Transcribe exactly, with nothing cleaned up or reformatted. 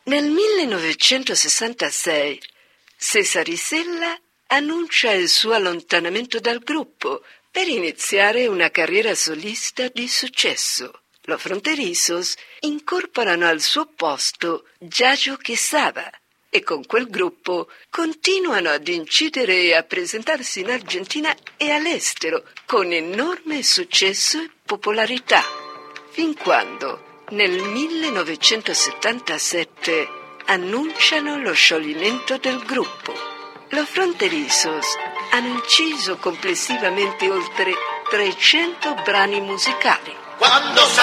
Nel millenovecentosessantasei Cesare Sella annuncia il suo allontanamento dal gruppo per iniziare una carriera solista di successo. Los Fronterizos incorporano al suo posto Yayo Quesada e con quel gruppo continuano ad incidere e a presentarsi in Argentina e all'estero con enorme successo e popolarità, fin quando nel millenovecentosettantasette annunciano lo scioglimento del gruppo. Los Fronterizos hanno inciso complessivamente oltre trecento brani musicali. Quando